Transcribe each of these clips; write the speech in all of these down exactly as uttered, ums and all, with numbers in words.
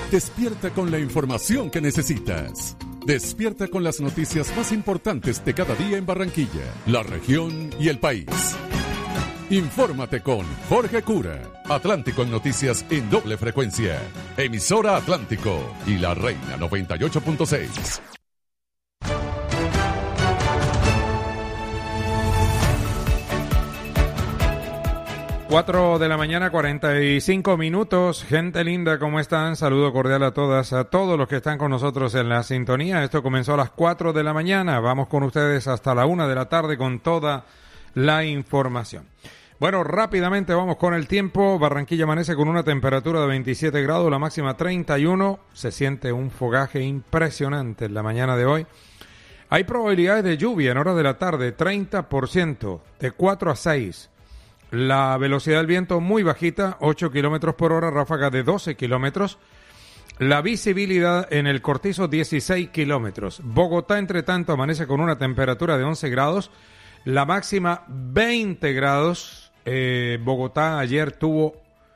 Despierta con la información que necesitas. Despierta con las noticias más importantes de cada día en Barranquilla, la región y el país. Infórmate con Jorge Cura. Atlántico en noticias en doble frecuencia. Emisora Atlántico y La Reina noventa y ocho punto seis. Cuatro de la mañana, cuarenta y cinco minutos. Gente linda, ¿cómo están? Saludo cordial a todas, a todos los que están con nosotros en la sintonía. Esto comenzó a las cuatro de la mañana. Vamos con ustedes hasta la una de la tarde con toda la información. Bueno, rápidamente vamos con el tiempo. Barranquilla amanece con una temperatura de veintisiete grados, la máxima treinta y uno. Se siente un fogaje impresionante en la mañana de hoy. Hay probabilidades de lluvia en horas de la tarde, treinta por ciento, de cuatro a seis. La velocidad del viento muy bajita, ocho kilómetros por hora, ráfaga de doce kilómetros. La visibilidad en el Cortizo, dieciséis kilómetros. Bogotá, entre tanto, amanece con una temperatura de once grados. La máxima, veinte grados. Eh, Bogotá ayer tuvo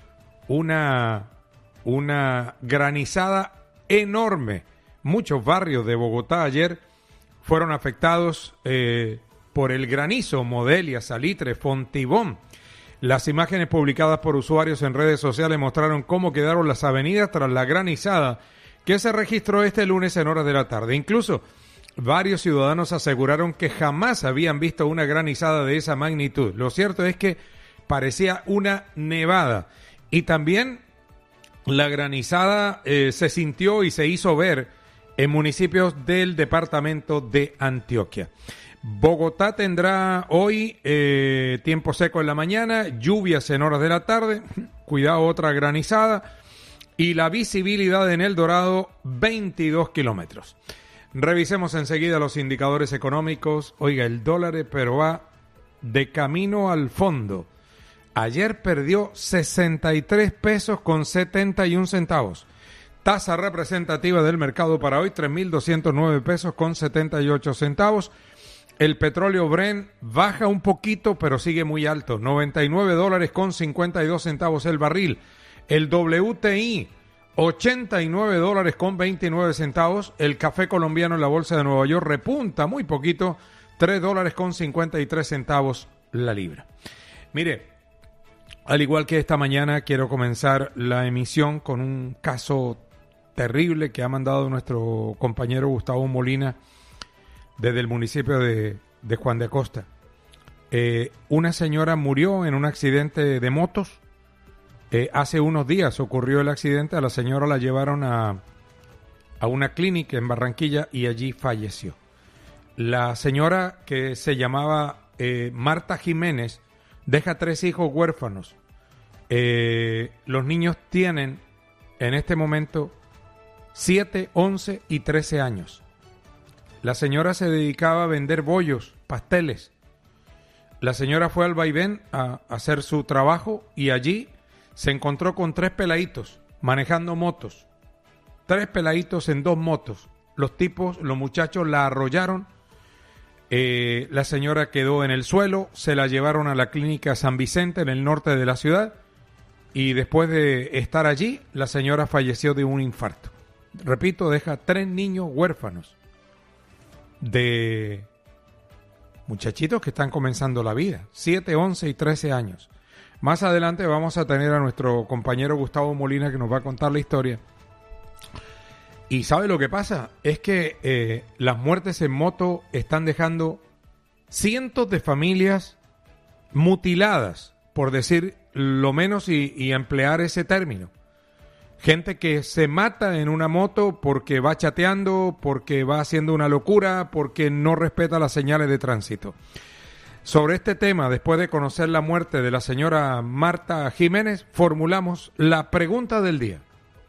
una, una granizada enorme. Muchos barrios de Bogotá ayer fueron afectados eh, por el granizo. Modelia, Salitre, Fontibón. Las imágenes publicadas por usuarios en redes sociales mostraron cómo quedaron las avenidas tras la granizada que se registró este lunes en horas de la tarde. Incluso varios ciudadanos aseguraron que jamás habían visto una granizada de esa magnitud. Lo cierto es que parecía una nevada. Y también la granizada eh, se sintió y se hizo ver en municipios del departamento de Antioquia. Bogotá tendrá hoy eh, tiempo seco en la mañana, lluvias en horas de la tarde, cuidado otra granizada, y la visibilidad en El Dorado, veintidós kilómetros. Revisemos enseguida los indicadores económicos. Oiga, el dólar pero va de camino al fondo. Ayer perdió sesenta y tres pesos con setenta y un centavos. Tasa representativa del mercado para hoy, tres mil doscientos nueve pesos con setenta y ocho centavos. El petróleo Brent baja un poquito, pero sigue muy alto. noventa y nueve dólares con cincuenta y dos centavos el barril. El W T I, ochenta y nueve dólares con veintinueve centavos. El café colombiano en la bolsa de Nueva York repunta muy poquito, tres dólares con cincuenta y tres centavos la libra. Mire, al igual que esta mañana, quiero comenzar la emisión con un caso terrible que ha mandado nuestro compañero Gustavo Molina desde el municipio de, de Juan de Acosta. Eh, una señora murió en un accidente de motos. Eh, hace unos días ocurrió el accidente. A la señora la llevaron a, a una clínica en Barranquilla y allí falleció. La señora, que se llamaba eh, Marta Jiménez, deja tres hijos huérfanos. Eh, los niños tienen en este momento siete, once y trece años. La señora se dedicaba a vender bollos, pasteles. La señora fue al vaivén a hacer su trabajo y allí se encontró con tres peladitos manejando motos. Tres peladitos en dos motos. Los tipos, los muchachos la arrollaron. Eh, la señora quedó en el suelo. Se la llevaron a la clínica San Vicente en el norte de la ciudad. Y después de estar allí, la señora falleció de un infarto. Repito, deja tres niños huérfanos de muchachitos que están comenzando la vida, siete, once y trece años. Más adelante vamos a tener a nuestro compañero Gustavo Molina que nos va a contar la historia. Y ¿sabe lo que pasa? Es que eh, las muertes en moto están dejando cientos de familias mutiladas, por decir lo menos y, y emplear ese término. Gente que se mata en una moto porque va chateando, porque va haciendo una locura, porque no respeta las señales de tránsito. Sobre este tema, después de conocer la muerte de la señora Marta Jiménez, formulamos la pregunta del día.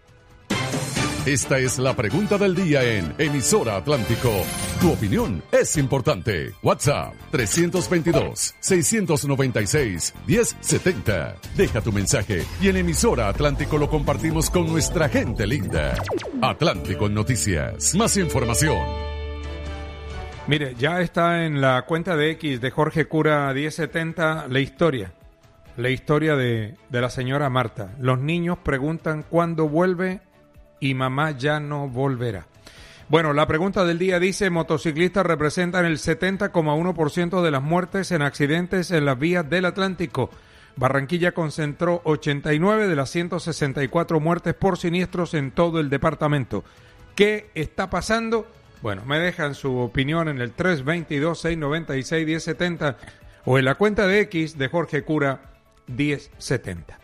Esta es la pregunta del día en Emisora Atlántico. Tu opinión es importante. WhatsApp tres veintidós, seiscientos noventa y seis, diez setenta. Deja tu mensaje y en Emisora Atlántico lo compartimos con nuestra gente linda. Atlántico en Noticias. Más información. Mire, ya está en la cuenta de X de Jorge Cura diez setenta la historia. La historia de, de la señora Marta. Los niños preguntan cuándo vuelve y mamá ya no volverá. Bueno, la pregunta del día dice, motociclistas representan el setenta coma uno por ciento de las muertes en accidentes en las vías del Atlántico. Barranquilla concentró ochenta y nueve de las ciento sesenta y cuatro muertes por siniestros en todo el departamento. ¿Qué está pasando? Bueno, me dejan su opinión en el tres dos dos, seis nueve seis, uno cero siete cero o en la cuenta de X de Jorge Cura diez setenta.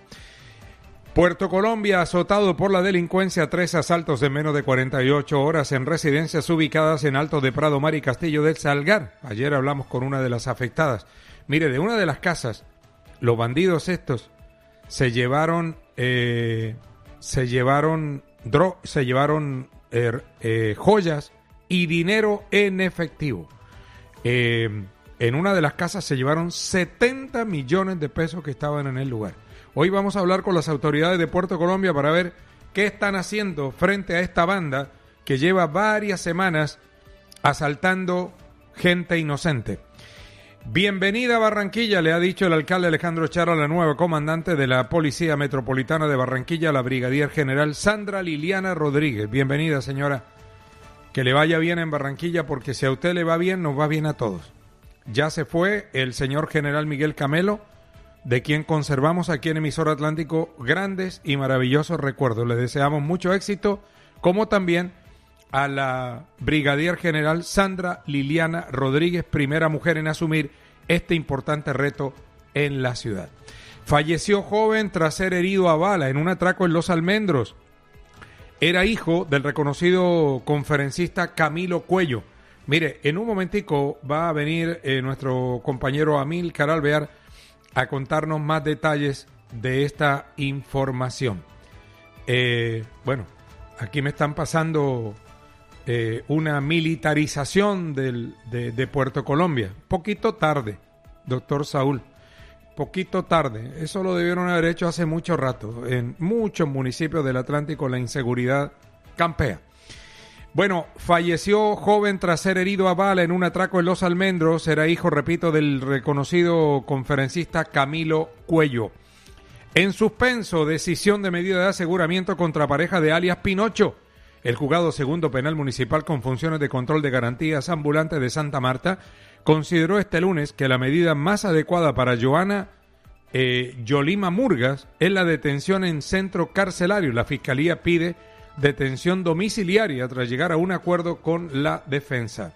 Puerto Colombia azotado por la delincuencia, tres asaltos en menos de cuarenta y ocho horas en residencias ubicadas en Alto de Prado, Mar y Castillo del Salgar. Ayer hablamos con una de las afectadas. Mire, de una de las casas, los bandidos estos se llevaron, eh, se llevaron, dro- se llevaron eh, eh, joyas y dinero en efectivo. Eh, en una de las casas se llevaron setenta millones de pesos que estaban en el lugar. Hoy vamos a hablar con las autoridades de Puerto Colombia para ver qué están haciendo frente a esta banda que lleva varias semanas asaltando gente inocente. Bienvenida a Barranquilla, le ha dicho el alcalde Alejandro Char, la nueva comandante de la Policía Metropolitana de Barranquilla, la brigadier general Sandra Liliana Rodríguez. Bienvenida, señora. Que le vaya bien en Barranquilla, porque si a usted le va bien, nos va bien a todos. Ya se fue el señor general Miguel Camelo, de quien conservamos aquí en Emisor Atlántico grandes y maravillosos recuerdos. Le deseamos mucho éxito, como también a la brigadier general Sandra Liliana Rodríguez, primera mujer en asumir este importante reto en la ciudad. Falleció joven tras ser herido a bala en un atraco en Los Almendros. Era hijo del reconocido conferencista Camilo Cuello. Mire, en un momentico va a venir eh, nuestro compañero Amílcar Alvear a contarnos más detalles de esta información. Eh, bueno, aquí me están pasando eh, una militarización del, de, de Puerto Colombia. Poquito tarde, doctor Saúl, poquito tarde. Eso lo debieron haber hecho hace mucho rato. En muchos municipios del Atlántico la inseguridad campea. Bueno, falleció joven tras ser herido a bala en un atraco en Los Almendros. Era hijo, repito, del reconocido conferencista Camilo Cuello. En suspenso, decisión de medida de aseguramiento contra pareja de alias Pinocho. El juzgado segundo penal municipal con funciones de control de garantías ambulante de Santa Marta consideró este lunes que la medida más adecuada para Joana eh, Yolima Murgas es la detención en centro carcelario. La fiscalía pide detención domiciliaria tras llegar a un acuerdo con la defensa.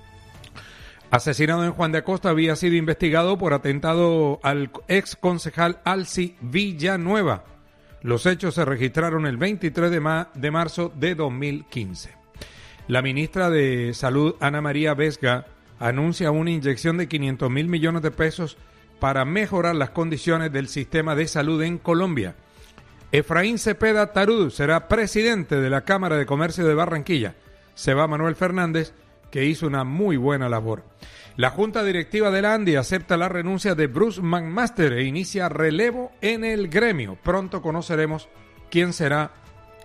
Asesinado en Juan de Acosta, había sido investigado por atentado al ex concejal Alci Villanueva. Los hechos se registraron el veintitrés de, ma- de marzo de dos mil quince. La ministra de Salud, Ana María Vesga, anuncia una inyección de quinientos mil millones de pesos para mejorar las condiciones del sistema de salud en Colombia. Efraín Cepeda Tarud será presidente de la Cámara de Comercio de Barranquilla. Se va Manuel Fernández, que hizo una muy buena labor. La Junta Directiva de la ANDI acepta la renuncia de Bruce McMaster e inicia relevo en el gremio. Pronto conoceremos quién será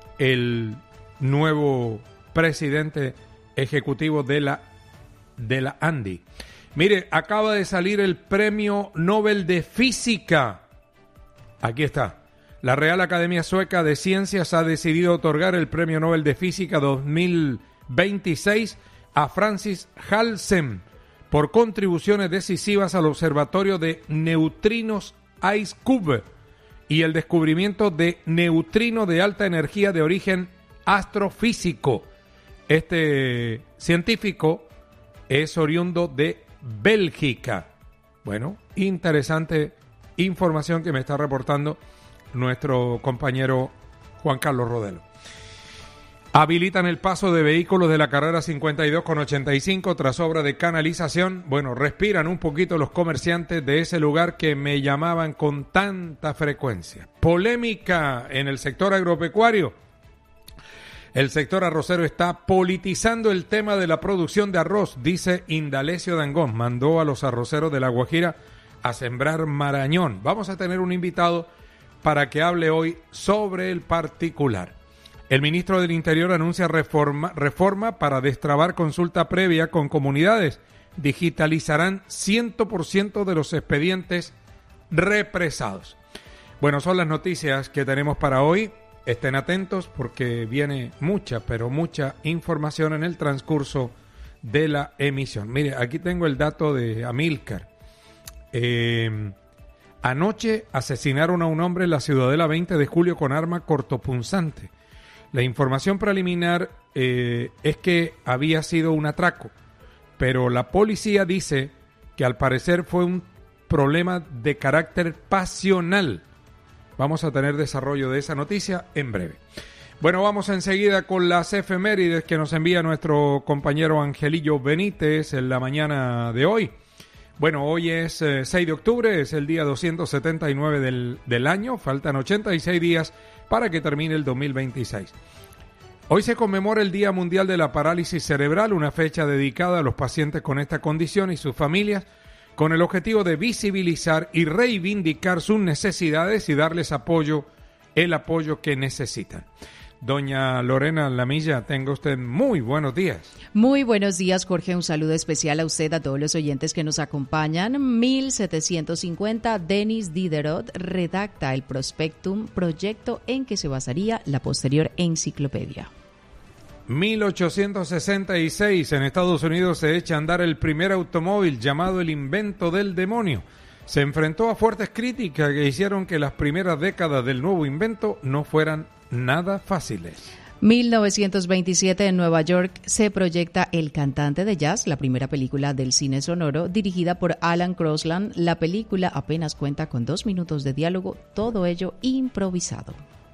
el nuevo presidente ejecutivo de la, de la ANDI. Mire, acaba de salir el Premio Nobel de Física. Aquí está. La Real Academia Sueca de Ciencias ha decidido otorgar el Premio Nobel de Física dos mil veintiséis a Francis Halsen por contribuciones decisivas al Observatorio de Neutrinos IceCube y el descubrimiento de neutrino de alta energía de origen astrofísico. Este científico es oriundo de Bélgica. Bueno, interesante información que me está reportando nuestro compañero Juan Carlos Rodelo. Habilitan el paso de vehículos de la carrera cincuenta y dos con ochenta y cinco tras obra de canalización. Bueno, respiran un poquito los comerciantes de ese lugar que me llamaban con tanta frecuencia. Polémica en el sector agropecuario. El sector arrocero está politizando el tema de la producción de arroz, dice Indalecio Dangón. Mandó a los arroceros de La Guajira a sembrar marañón. Vamos a tener un invitado para que hable hoy sobre el particular. El ministro del Interior anuncia reforma, reforma para destrabar consulta previa con comunidades. Digitalizarán cien por ciento de los expedientes represados. Bueno, son las noticias que tenemos para hoy. estén atentos porque viene mucha, pero mucha información en el transcurso de la emisión. Mire, aquí tengo el dato de Amílcar. Eh, anoche asesinaron a un hombre en la Ciudadela veinte de julio con arma cortopunzante. La información preliminar eh, es que había sido un atraco, pero la policía dice que al parecer fue un problema de carácter pasional. Vamos a tener desarrollo de esa noticia en breve. Bueno, vamos enseguida con las efemérides que nos envía nuestro compañero Angelillo Benítez en la mañana de hoy. Bueno, hoy es eh, seis de octubre, es el día doscientos setenta y nueve del, del año, faltan ochenta y seis días para que termine el dos mil veintiséis. Hoy se conmemora el Día Mundial de la Parálisis Cerebral, una fecha dedicada a los pacientes con esta condición y sus familias, con el objetivo de visibilizar y reivindicar sus necesidades y darles apoyo, el apoyo que necesitan. Doña Lorena Lamilla, tenga usted muy buenos días. Muy buenos días, Jorge. Un saludo especial a usted, a todos los oyentes que nos acompañan. mil setecientos cincuenta, Denis Diderot redacta el Prospectum, proyecto en que se basaría la posterior enciclopedia. mil ochocientos sesenta y seis, en Estados Unidos se echa a andar el primer automóvil llamado el invento del demonio. Se enfrentó a fuertes críticas que hicieron que las primeras décadas del nuevo invento no fueran nada fáciles. mil novecientos veintisiete, en Nueva York se proyecta El cantante de jazz, la primera película del cine sonoro dirigida por Alan Crosland. La película apenas cuenta con dos minutos de diálogo, todo ello improvisado.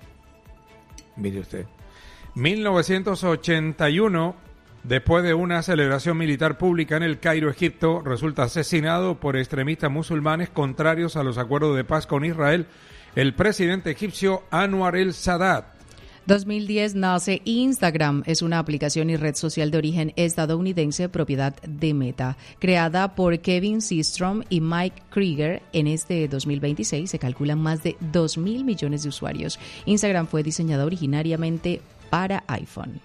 Mire usted. mil novecientos ochenta y uno, después de una celebración militar pública en el Cairo, Egipto, resulta asesinado por extremistas musulmanes contrarios a los acuerdos de paz con Israel el presidente egipcio Anwar el-Sadat. dos mil diez nace Instagram, es una aplicación y red social de origen estadounidense, propiedad de Meta. Creada por Kevin Systrom y Mike Krieger, en este dos mil veintiséis se calculan más de dos mil millones de usuarios. Instagram fue diseñada originariamente para iPhone.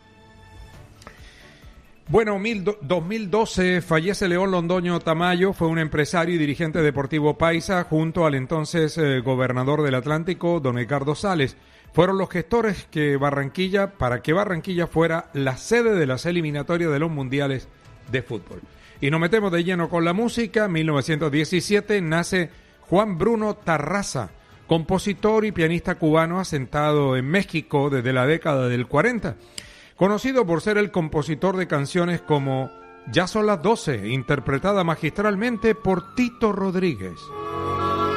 Bueno, dos mil doce fallece León Londoño Tamayo, fue un empresario y dirigente deportivo paisa, junto al entonces eh, gobernador del Atlántico, don Edgardo Sales. Fueron los gestores que Barranquilla, para que Barranquilla fuera la sede de las eliminatorias de los mundiales de fútbol. Y nos metemos de lleno con la música. mil novecientos diecisiete nace Juan Bruno Tarraza, compositor y pianista cubano asentado en México desde la década del cuarenta. Conocido por ser el compositor de canciones como Ya son las doce, interpretada magistralmente por Tito Rodríguez.